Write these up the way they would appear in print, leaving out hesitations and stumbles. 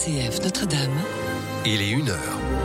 RCF Notre-Dame. Il est 1h.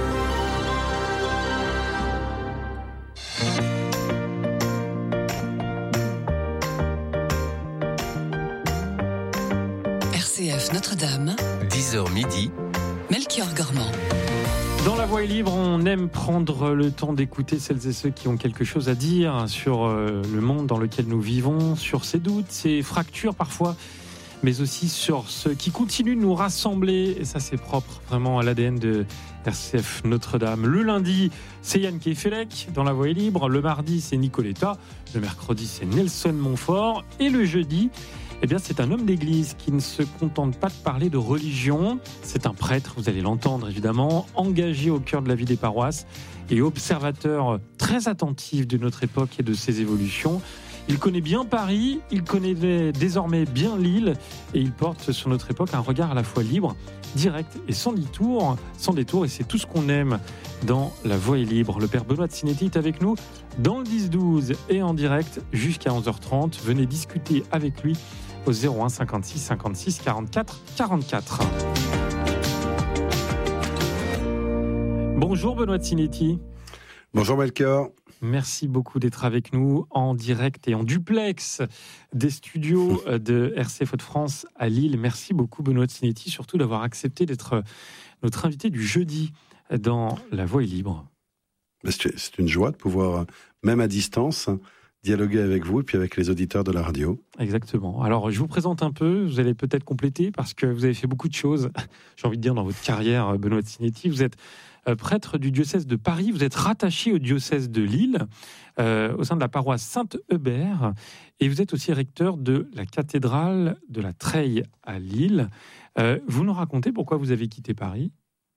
RCF Notre-Dame. 10h midi. Melchior Gormand. Dans La Voix est libre, on aime prendre le temps d'écouter celles et ceux qui ont quelque chose à dire sur le monde dans lequel nous vivons, sur ses doutes, ses fractures parfois, mais aussi sur ce qui continue de nous rassembler. Et ça, c'est propre vraiment à l'ADN de RCF Notre-Dame. Le lundi, c'est Yann Kefelec dans La Voix est libre. Le mardi, c'est Nicoletta. Le mercredi, c'est Nelson Montfort. Et le jeudi, eh bien, c'est un homme d'église qui ne se contente pas de parler de religion. C'est un prêtre, vous allez l'entendre évidemment, engagé au cœur de la vie des paroisses et observateur très attentif de notre époque et de ses évolutions. Il connaît bien Paris, il connaît désormais bien Lille et il porte sur notre époque un regard à la fois libre, direct et sans détour. Et c'est tout ce qu'on aime dans La Voix est libre. Le père Benoît de Sinetti est avec nous dans le 10-12 et en direct jusqu'à 11h30. Venez discuter avec lui au 01 56 56 44 44. Bonjour Benoît de Sinetti. Bonjour Melchior. Merci beaucoup d'être avec nous en direct et en duplex des studios de RCF Hauts-de-France à Lille. Merci beaucoup Benoît de Sinetti, surtout d'avoir accepté d'être notre invité du jeudi dans La Voix est libre. C'est une joie de pouvoir, même à distance, dialoguer avec vous et puis avec les auditeurs de la radio. Exactement. Alors, je vous présente un peu, vous allez peut-être compléter parce que vous avez fait beaucoup de choses, j'ai envie de dire, dans votre carrière, Benoît de Sinetti. Vous êtes prêtre du diocèse de Paris, vous êtes rattaché au diocèse de Lille, au sein de la paroisse Saint-Hubert, et vous êtes aussi recteur de la cathédrale de la Treille à Lille. Vous nous racontez pourquoi vous avez quitté Paris ?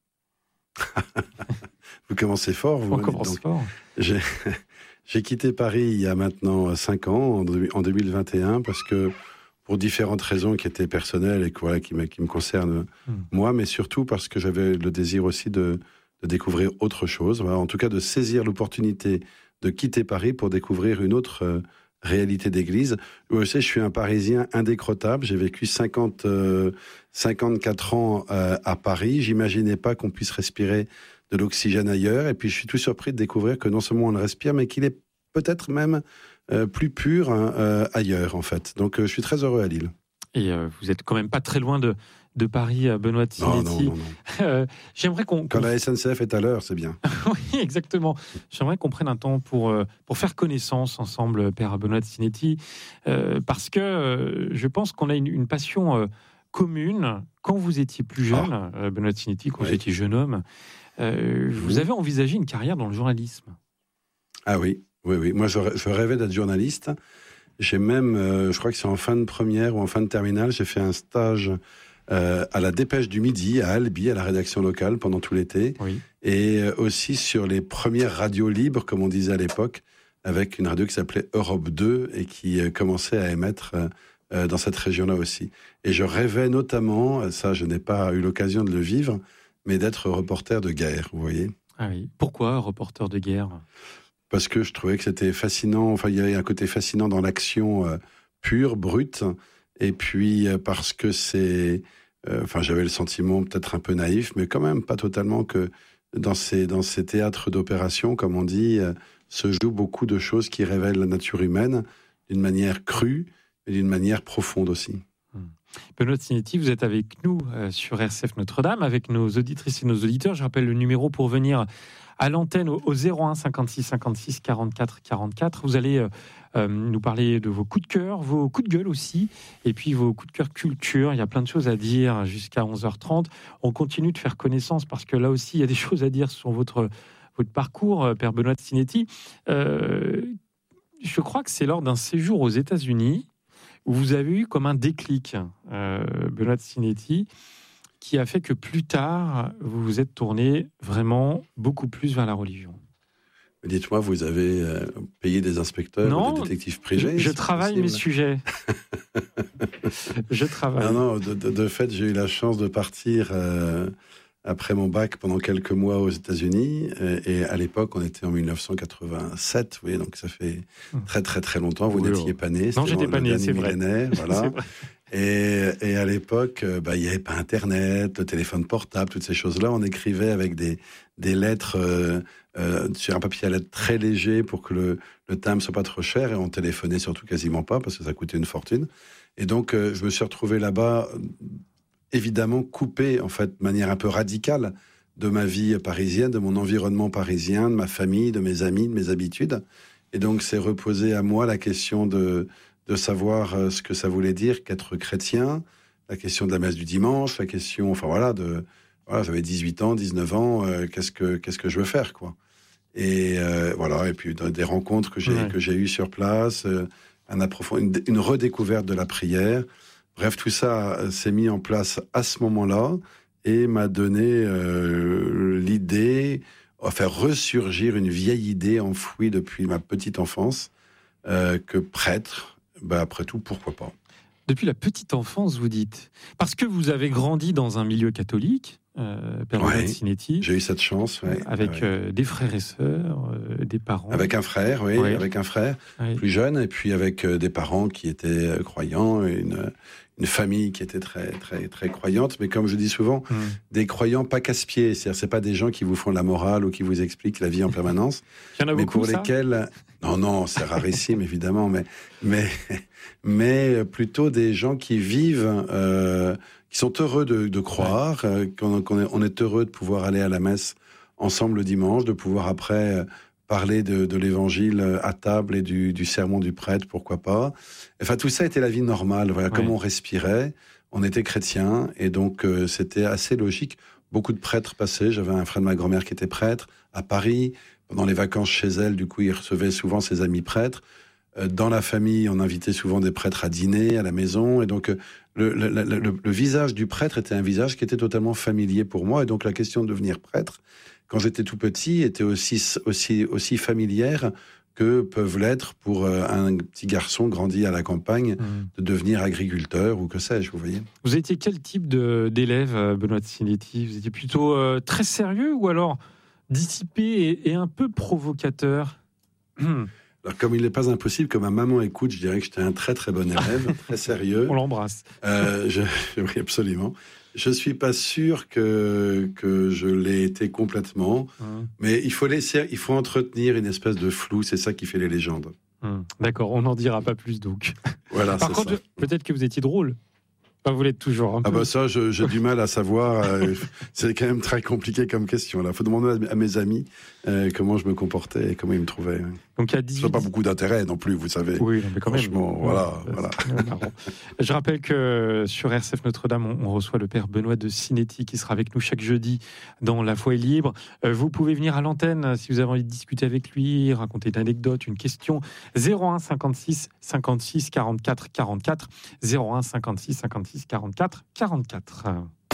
Vous commencez fort, vous. On commence fort. J'ai quitté Paris il y a maintenant 5 ans, en 2021, parce que pour différentes raisons qui étaient personnelles et qui me concernent moi, mais surtout parce que j'avais le désir aussi de découvrir autre chose, en tout cas de saisir l'opportunité de quitter Paris pour découvrir une autre réalité d'église. Vous savez, je suis un Parisien indécrottable, j'ai vécu 54 ans à Paris, j'imaginais pas qu'on puisse respirer de l'oxygène ailleurs, et puis je suis tout surpris de découvrir que non seulement on le respire, mais qu'il est peut-être même plus pur ailleurs, en fait. Donc je suis très heureux à Lille. Et vous êtes quand même pas très loin de Paris, Benoît de Sinetti. Non. J'aimerais Quand la SNCF est à l'heure, c'est bien. Oui, exactement. J'aimerais qu'on prenne un temps pour faire connaissance ensemble, père Benoît de Sinetti, parce que je pense qu'on a une passion commune. Quand vous étiez plus jeune, Benoît de Sinetti, quand vous étiez jeune homme, vous avez envisagé une carrière dans le journalisme. Ah oui. Moi, je rêvais d'être journaliste. J'ai même, je crois que c'est en fin de première ou en fin de terminale, j'ai fait un stage à la Dépêche du Midi, à Albi, à la rédaction locale, pendant tout l'été. Oui. Et aussi sur les premières radios libres, comme on disait à l'époque, avec une radio qui s'appelait Europe 2 et qui commençait à émettre dans cette région-là aussi. Et je rêvais notamment, ça je n'ai pas eu l'occasion de le vivre, mais d'être reporter de guerre, vous voyez. Ah oui. Pourquoi reporter de guerre ? Parce que je trouvais que c'était fascinant, enfin il y avait un côté fascinant dans l'action pure, brute, et puis parce que c'est... j'avais le sentiment peut-être un peu naïf, mais quand même pas totalement, que dans ces théâtres d'opération, comme on dit, se jouent beaucoup de choses qui révèlent la nature humaine d'une manière crue et d'une manière profonde aussi. Benoît de Sinetti, vous êtes avec nous sur RCF Notre-Dame, avec nos auditrices et nos auditeurs. Je rappelle le numéro pour venir à l'antenne au 01 56 56 44 44. Vous allez nous parler de vos coups de cœur, vos coups de gueule aussi, et puis vos coups de cœur culture. Il y a plein de choses à dire jusqu'à 11h30. On continue de faire connaissance parce que là aussi, il y a des choses à dire sur votre parcours, père Benoît de Sinetti. Je crois que c'est lors d'un séjour aux États-Unis où vous avez eu comme un déclic, Benoît de Sinetti, qui a fait que plus tard, vous vous êtes tourné vraiment beaucoup plus vers la religion. Dites-moi, vous avez payé des inspecteurs ou des détectives privés ? Je travaille mes sujets. Je travaille. Non, de fait, j'ai eu la chance de partir après mon bac pendant quelques mois aux États-Unis. Et à l'époque, on était en 1987, vous voyez, donc ça fait très très très longtemps. Vous n'étiez pas né. Non, j'étais pas né, c'est vrai. Voilà. Et à l'époque, il n'y avait pas Internet, le téléphone portable, toutes ces choses-là. On écrivait avec des lettres sur un papier à lettres très léger pour que le timbre soit pas trop cher. Et on téléphonait surtout quasiment pas parce que ça coûtait une fortune. Et donc, je me suis retrouvé là-bas, évidemment coupé, en fait, de manière un peu radicale de ma vie parisienne, de mon environnement parisien, de ma famille, de mes amis, de mes habitudes. Et donc, c'est reposé à moi la question de savoir ce que ça voulait dire qu'être chrétien, la question de la messe du dimanche, la question, j'avais 18 ans, 19 ans, qu'est-ce que je veux faire, quoi. Et et puis des rencontres que j'ai eues sur place, une redécouverte de la prière. Bref, tout ça s'est mis en place à ce moment-là et m'a donné l'idée, faire ressurgir une vieille idée enfouie depuis ma petite enfance, que prêtre, après tout, pourquoi pas. Depuis la petite enfance, vous dites. Parce que vous avez grandi dans un milieu catholique, Père Benoît Sinetti. J'ai eu cette chance, avec des frères et sœurs, des parents. Avec un frère, avec un frère plus jeune, et puis avec des parents qui étaient croyants, une famille qui était très, très, très croyante, mais comme je dis souvent, des croyants pas casse-pieds. C'est-à-dire, c'est pas des gens qui vous font la morale ou qui vous expliquent la vie en permanence. Il y en a beaucoup, pour lesquels, non, c'est rarissime évidemment, mais plutôt des gens qui vivent, qui sont heureux de croire, qu'on est heureux de pouvoir aller à la messe ensemble le dimanche, de pouvoir après parler de l'évangile à table et du sermon du prêtre, pourquoi pas. Enfin, tout ça était la vie normale. Voilà, comme on respirait, on était chrétien, et donc c'était assez logique. Beaucoup de prêtres passaient. J'avais un frère de ma grand-mère qui était prêtre à Paris. Pendant les vacances chez elle, du coup, il recevait souvent ses amis prêtres. Dans la famille, on invitait souvent des prêtres à dîner à la maison, et donc le visage du prêtre était un visage qui était totalement familier pour moi, et donc la question de devenir prêtre, quand j'étais tout petit, était aussi familière que peuvent l'être pour un petit garçon grandi à la campagne de devenir agriculteur ou que sais-je, vous voyez. Vous étiez quel type d'élève, Benoît Sinetti ? Vous étiez plutôt très sérieux ou alors dissipé et un peu provocateur ? Alors, comme il n'est pas impossible que ma maman écoute, je dirais que j'étais un très très bon élève, très sérieux. On l'embrasse. Oui, absolument. Je ne suis pas sûr que je l'ai été complètement, mais il faut entretenir une espèce de flou, c'est ça qui fait les légendes. D'accord, on n'en dira pas plus donc. Voilà, par contre, peut-être que vous étiez drôle. Enfin, vous l'êtes toujours. Ça, j'ai du mal à savoir. C'est quand même très compliqué comme question. Il faut demander à mes amis comment je me comportais et comment ils me trouvaient. Donc, à 18... Ça n'a pas beaucoup d'intérêt non plus, vous savez. Oui, mais quand franchement, même. Voilà. Je rappelle que sur RCF Notre-Dame, on reçoit le Père Benoît de Sinetti qui sera avec nous chaque jeudi dans La Foi est libre. Vous pouvez venir à l'antenne si vous avez envie de discuter avec lui, raconter une anecdote, une question. 01 56 56 44 44. 01 56 56 44 44.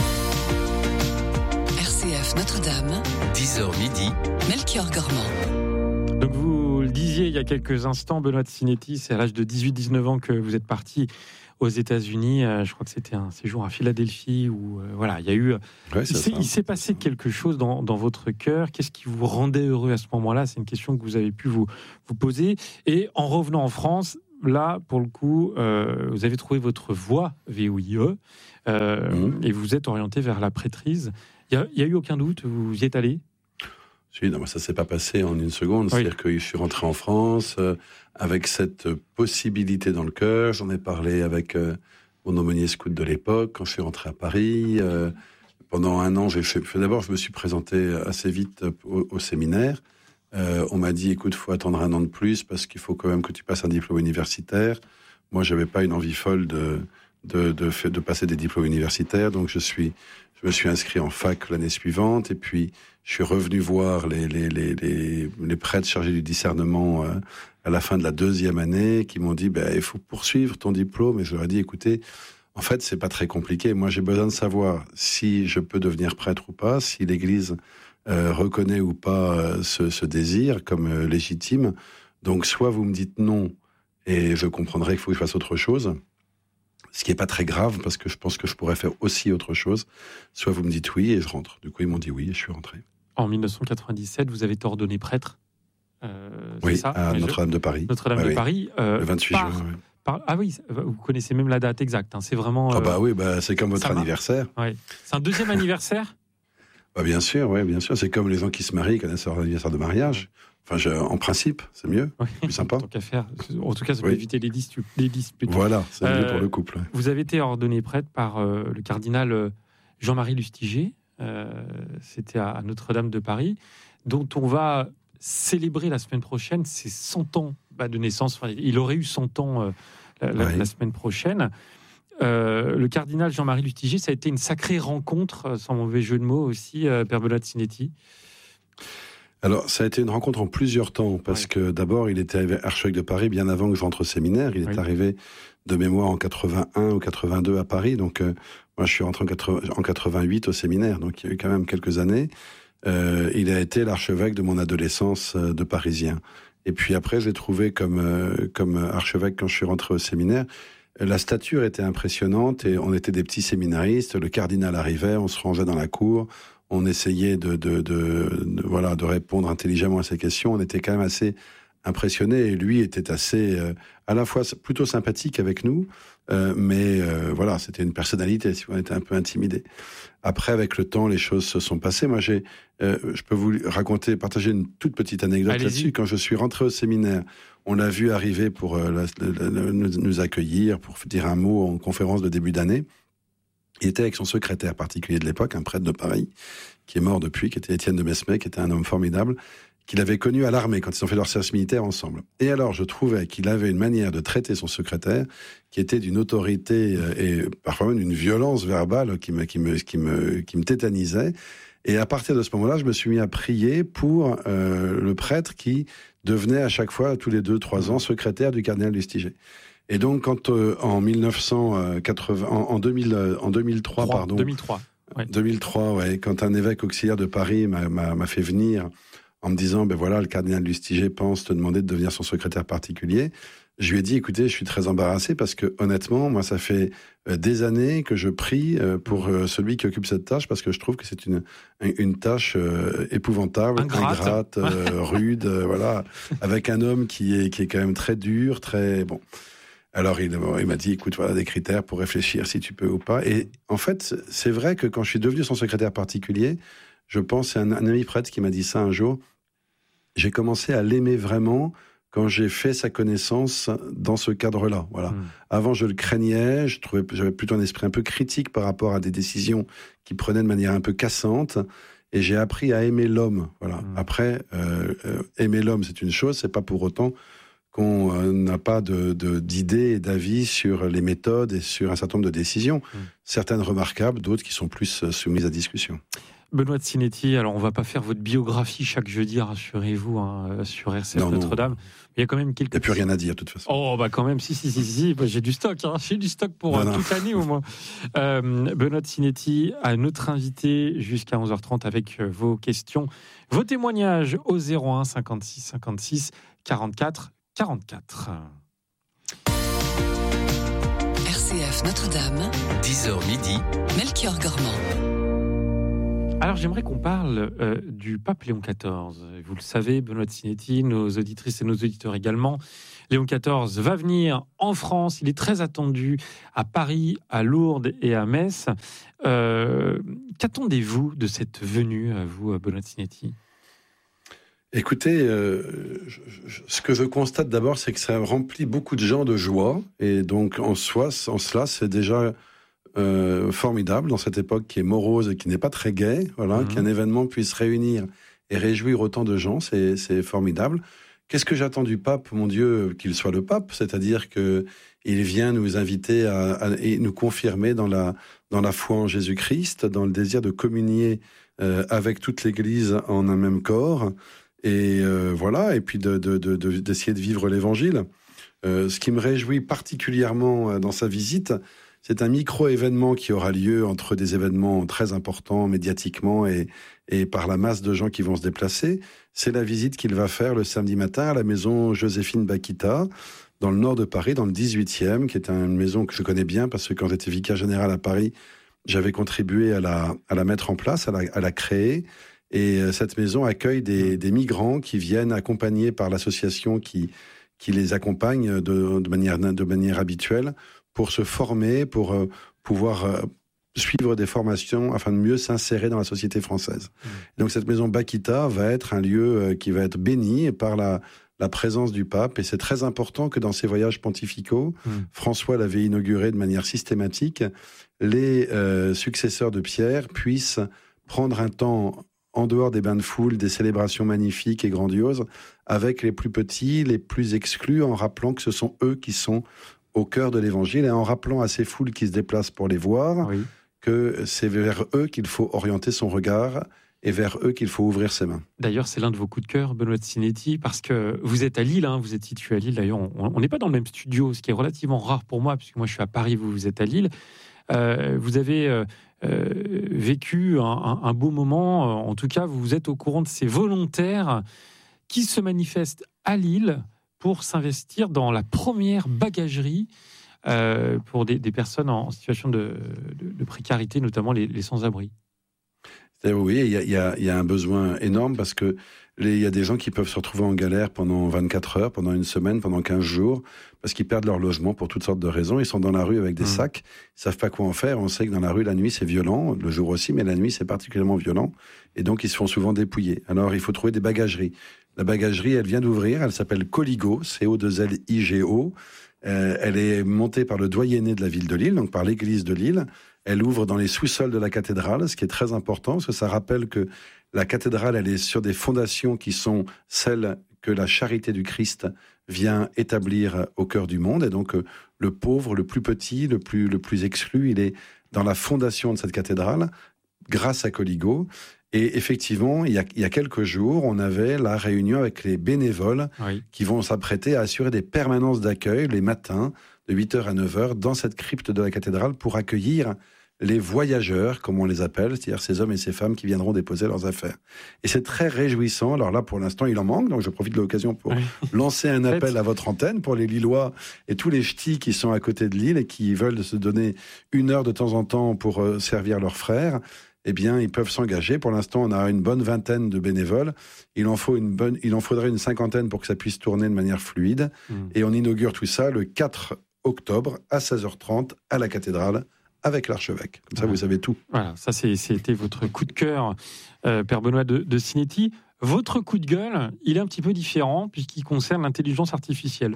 RCF Notre-Dame. 10h midi. Melchior Gormand. Donc vous le disiez il y a quelques instants, Benoît de Sinetti, c'est à l'âge de 18-19 ans que vous êtes parti aux États-Unis. Je crois que c'était un séjour à Philadelphie où il y a eu. Il s'est passé quelque chose dans votre cœur. Qu'est-ce qui vous rendait heureux à ce moment-là ? C'est une question que vous avez pu vous poser. Et en revenant en France, là, pour le coup, vous avez trouvé votre voie VOIE et vous êtes orienté vers la prêtrise. Il y a eu aucun doute, vous y êtes allé ? Non, ça ne s'est pas passé en une seconde. C'est-à-dire que je suis rentré en France avec cette possibilité dans le cœur. J'en ai parlé avec mon aumônier scout de l'époque, quand je suis rentré à Paris. Pendant un an, d'abord, je me suis présenté assez vite au séminaire. On m'a dit, écoute, il faut attendre un an de plus parce qu'il faut quand même que tu passes un diplôme universitaire. Moi, je n'avais pas une envie folle de passer des diplômes universitaires. Donc, je me suis inscrit en fac l'année suivante. Et puis, je suis revenu voir les prêtres chargés du discernement à la fin de la deuxième année qui m'ont dit, il faut poursuivre ton diplôme. Et je leur ai dit, écoutez, en fait, c'est pas très compliqué. Moi, j'ai besoin de savoir si je peux devenir prêtre ou pas, si l'Église reconnaît ou pas ce désir comme légitime. Donc, soit vous me dites non, et je comprendrai qu'il faut que je fasse autre chose, ce qui n'est pas très grave, parce que je pense que je pourrais faire aussi autre chose, soit vous me dites oui, et je rentre. Du coup, ils m'ont dit oui, et je suis rentré. En 1997, vous avez été ordonné prêtre. Oui, ça, à Notre-Dame de Paris. Notre-Dame de Paris. Le 28 juin. Ah oui, vous connaissez même la date exacte. C'est vraiment. Ah bah oui, c'est comme votre anniversaire. Ouais. C'est un deuxième anniversaire. Bien sûr, oui, bien sûr. C'est comme les gens qui se marient, connaissent leur anniversaire de mariage. Enfin, en principe, c'est mieux, plus sympa. Tant qu'à faire. En tout cas, ça peut éviter les disputes. Voilà, c'est mieux pour le couple. Ouais. Vous avez été ordonné prêtre par le cardinal Jean-Marie Lustiger. C'était à Notre-Dame de Paris, dont on va célébrer la semaine prochaine ses 100 ans de naissance. Enfin, il aurait eu 100 ans la semaine prochaine. Le cardinal Jean-Marie Lustiger, ça a été une sacrée rencontre, sans mauvais jeu de mots aussi, Père Benoît de Sinetti. Alors, ça a été une rencontre en plusieurs temps, parce que d'abord, il était archevêque de Paris bien avant que je rentre au séminaire. Il est arrivé de mémoire en 81 ou 82 à Paris, donc moi je suis rentré en 88 au séminaire, donc il y a eu quand même quelques années. Il a été l'archevêque de mon adolescence de Parisien. Et puis après, je l'ai trouvé comme archevêque quand je suis rentré au séminaire. La stature était impressionnante et on était des petits séminaristes. Le cardinal arrivait, on se rangeait dans la cour, on essayait de répondre intelligemment à ses questions. On était quand même assez impressionnés et lui était assez, à la fois plutôt sympathique avec nous, mais c'était une personnalité. On était un peu intimidés. Après, avec le temps, les choses se sont passées. Moi, je peux vous partager une toute petite anecdote là-dessus. Quand je suis rentré au séminaire, on l'a vu arriver pour nous accueillir, pour dire un mot en conférence de début d'année. Il était avec son secrétaire particulier de l'époque, un prêtre de Paris, qui est mort depuis, qui était Étienne de Mesmet, qui était un homme formidable, qu'il avait connu à l'armée quand ils ont fait leur service militaire ensemble. Et alors, je trouvais qu'il avait une manière de traiter son secrétaire qui était d'une autorité et parfois même d'une violence verbale qui me tétanisait. Et à partir de ce moment-là, je me suis mis à prier pour le prêtre qui devenait à chaque fois, tous les 2-3 ans, secrétaire du cardinal Lustiger. Et donc, quand en 2003, pardon. 2003, quand un évêque auxiliaire de Paris m'a fait venir en me disant, le cardinal Lustiger pense te demander de devenir son secrétaire particulier. Je lui ai dit, écoutez, je suis très embarrassé parce que honnêtement, moi, ça fait des années que je prie pour celui qui occupe cette tâche parce que je trouve que c'est une tâche épouvantable, ingrate, rude, avec un homme qui est quand même très dur, très bon. Alors il m'a dit, écoute, voilà des critères pour réfléchir si tu peux ou pas. Et en fait, c'est vrai que quand je suis devenu son secrétaire particulier, je pense, c'est un ami prêtre qui m'a dit ça un jour, j'ai commencé à l'aimer vraiment quand j'ai fait sa connaissance dans ce cadre-là. Voilà. Avant, je le craignais, j'avais plutôt un esprit un peu critique par rapport à des décisions qu'il prenait de manière un peu cassante, et j'ai appris à aimer l'homme. Voilà. Après, aimer l'homme, c'est une chose, c'est pas pour autant qu'on n'a pas d'idées et d'avis sur les méthodes et sur un certain nombre de décisions. Certaines remarquables, d'autres qui sont plus soumises à discussion. Benoît de Sinetti, alors on ne va pas faire votre biographie chaque jeudi, rassurez-vous, sur RCF Notre-Dame. Il y a quand même quelques... Il n'y a plus rien à dire, de toute façon. Oh, quand même, si. J'ai du stock, j'ai du stock pour toute l'année au moins. Benoît de Sinetti, à notre invité jusqu'à 11h30 avec vos questions, vos témoignages au 01 56 56 44 44. RCF Notre-Dame, 10h midi, Melchior Gormand. Alors j'aimerais qu'on parle du pape Léon XIV. Vous le savez, Benoît de Sinetti, nos auditrices et nos auditeurs également. Léon XIV va venir en France. Il est très attendu à Paris, à Lourdes et à Metz. Qu'attendez-vous de cette venue, vous, Benoît de Sinetti ? Écoutez, ce que je constate d'abord, c'est que ça remplit beaucoup de gens de joie. Et donc, en cela, c'est déjà formidable dans cette époque qui est morose et qui n'est pas très gaie. Qu'un événement puisse réunir et réjouir autant de gens, c'est formidable. Qu'est-ce que j'attends du pape, mon Dieu, qu'il soit le pape, c'est-à-dire que il vient nous inviter et nous confirmer dans la foi en Jésus-Christ, dans le désir de communier avec toute l'Église en un même corps. Et et puis d'essayer de vivre l'Évangile. Ce qui me réjouit particulièrement dans sa visite, c'est un micro-événement qui aura lieu entre des événements très importants médiatiquement et par la masse de gens qui vont se déplacer. C'est la visite qu'il va faire le samedi matin à la maison Joséphine Bakhita, dans le nord de Paris, dans le 18e, qui est une maison que je connais bien parce que quand j'étais vicaire général à Paris, j'avais contribué à la mettre en place, à la créer. Et cette maison accueille des migrants qui viennent accompagnés par l'association qui qui les accompagnent de manière habituelle pour se former, pour pouvoir suivre des formations afin de mieux s'insérer dans la société française. Donc cette maison Bakita va être un lieu qui va être béni par la présence du pape, et c'est très important que dans ces voyages pontificaux, François l'avait inauguré de manière systématique, les successeurs de Pierre puissent prendre un temps en dehors des bains de foule, des célébrations magnifiques et grandioses, avec les plus petits, les plus exclus, en rappelant que ce sont eux qui sont au cœur de l'Évangile, et en rappelant à ces foules qui se déplacent pour les voir, que c'est vers eux qu'il faut orienter son regard, et vers eux qu'il faut ouvrir ses mains. D'ailleurs, c'est l'un de vos coups de cœur, Benoît de Sinetti, parce que vous êtes à Lille, vous êtes situé à Lille. D'ailleurs, on n'est pas dans le même studio, ce qui est relativement rare pour moi, puisque moi je suis à Paris, vous êtes à Lille. Vous avez vécu un beau moment. En tout cas, vous êtes au courant de ces volontaires qui se manifestent à Lille pour s'investir dans la première bagagerie pour des personnes en situation de précarité, notamment les sans-abri. Oui, il y a un besoin énorme parce que il y a des gens qui peuvent se retrouver en galère pendant 24 heures, pendant une semaine, pendant 15 jours, parce qu'ils perdent leur logement pour toutes sortes de raisons. Ils sont dans la rue avec des sacs, ils savent pas quoi en faire. On sait que dans la rue, la nuit, c'est violent, le jour aussi, mais la nuit, c'est particulièrement violent. Et donc, ils se font souvent dépouiller. Alors, il faut trouver des bagageries. La bagagerie, elle vient d'ouvrir, elle s'appelle Coligo, C-O-2-L-I-G-O. Elle est montée par le doyenné de la ville de Lille, donc par l'église de Lille. Elle ouvre dans les sous-sols de la cathédrale, ce qui est très important, parce que ça rappelle que la cathédrale, elle est sur des fondations qui sont celles que la charité du Christ vient établir au cœur du monde. Et donc, le pauvre, le plus petit, le plus exclu, il est dans la fondation de cette cathédrale, grâce à Coligo. Et effectivement, il y a quelques jours, on avait la réunion avec les bénévoles qui vont s'apprêter à assurer des permanences d'accueil les matins, de 8h à 9h, dans cette crypte de la cathédrale pour accueillir les voyageurs, comme on les appelle, c'est-à-dire ces hommes et ces femmes qui viendront déposer leurs affaires. Et c'est très réjouissant. Alors là, pour l'instant, il en manque, donc je profite de l'occasion pour lancer un appel à votre antenne pour les Lillois et tous les ch'tis qui sont à côté de Lille et qui veulent se donner une heure de temps en temps pour servir leurs frères. Eh bien, ils peuvent s'engager. Pour l'instant, on a une bonne vingtaine de bénévoles. Il en faudrait une cinquantaine pour que ça puisse tourner de manière fluide. Et on inaugure tout ça le 4 octobre à 16h30 à la cathédrale avec l'archevêque. Comme ça, vous savez tout. Voilà, ça c'était votre coup de cœur, Père Benoît de Sinetti. Votre coup de gueule, il est un petit peu différent puisqu'il concerne l'intelligence artificielle.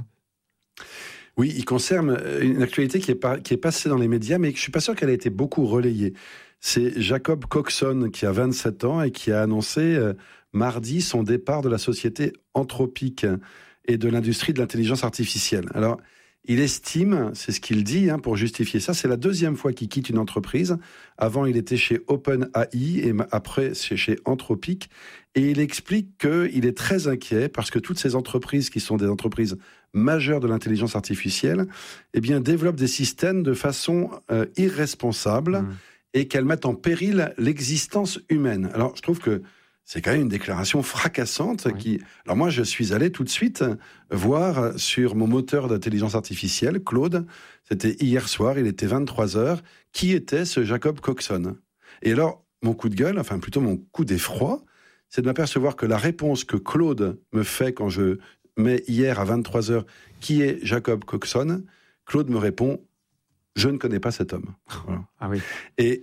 Oui, il concerne une actualité qui est passée dans les médias, mais je ne suis pas sûr qu'elle ait été beaucoup relayée. C'est Jacob Coxon qui a 27 ans et qui a annoncé mardi son départ de la société Anthropic et de l'industrie de l'intelligence artificielle. Alors, il estime, c'est ce qu'il dit pour justifier ça, c'est la deuxième fois qu'il quitte une entreprise. Avant, il était chez OpenAI et après, c'est chez Anthropic. Et il explique qu'il est très inquiet parce que toutes ces entreprises qui sont des entreprises majeures de l'intelligence artificielle, eh bien, développent des systèmes de façon irresponsable et qu'elles mettent en péril l'existence humaine. Alors, je trouve que c'est quand même une déclaration fracassante qui... Alors moi, je suis allé tout de suite voir sur mon moteur d'intelligence artificielle, Claude, c'était hier soir, il était 23h, qui était ce Jacob Coxon. Et alors, mon coup de gueule, enfin plutôt mon coup d'effroi, c'est de m'apercevoir que la réponse que Claude me fait quand je mets hier à 23h, qui est Jacob Coxon, Claude me répond, je ne connais pas cet homme. Voilà. Ah oui. Et